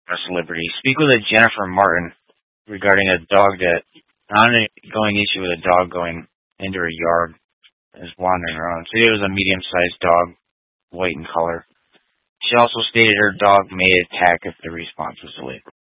celebrity. Speak with a Jennifer Martin regarding a dog that ongoing issue with a dog going into her yard and is wandering around. So it was a medium-sized dog, white in color. She also stated her dog may attack if the response was delayed.